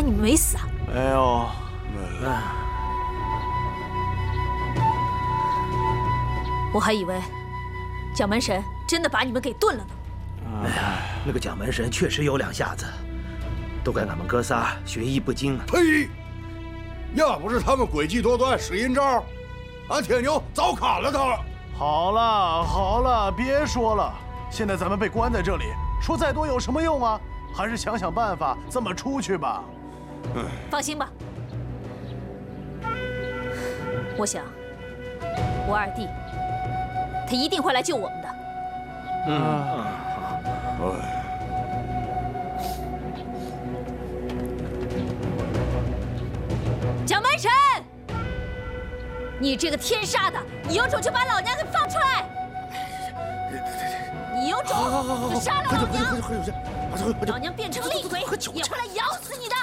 来你们没死啊？ 没有。 我还以为蒋门神真的把你们给炖了呢。 哎呀，那个蒋门神确实有两下子，都怪俺们哥仨学艺不精啊！ 呸！要不是他们诡计多端使阴招，俺铁牛早砍了他了。 好了好了，别说了，现在咱们被关在这里，说再多有什么用啊？还是想想办法怎么出去吧。 放心吧，我想我二弟他一定会来救我们的。蒋门神，你这个天杀的，你有种就把老娘给放出来！你有种就杀了老娘！老娘变成厉鬼也会来咬死你的！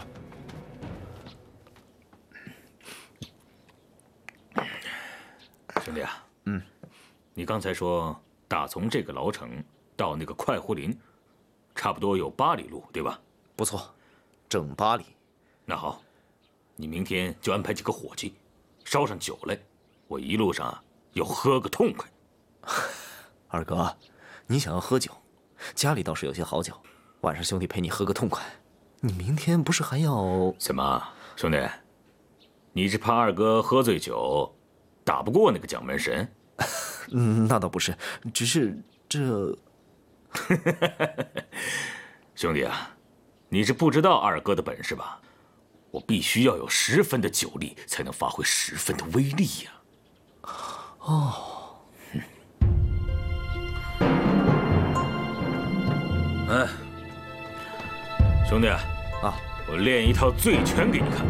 兄弟啊，你刚才说打从这个牢城到那个快活林，差不多有8里路，对吧？ 不错，整8里。 那好，你明天就安排几个伙计，烧上酒来，我一路上要喝个痛快。 二哥，你想要喝酒，家里倒是有些好酒，晚上兄弟陪你喝个痛快。你明天不是还要…… 怎么，兄弟，你是怕二哥喝醉酒打不过那个蒋门神？ 那倒不是，只是这…… 兄弟啊，你是不知道二哥的本事吧？我必须要有10分的酒力，才能发挥10分的威力呀！ 哦， 兄弟啊，我练一套醉拳给你看。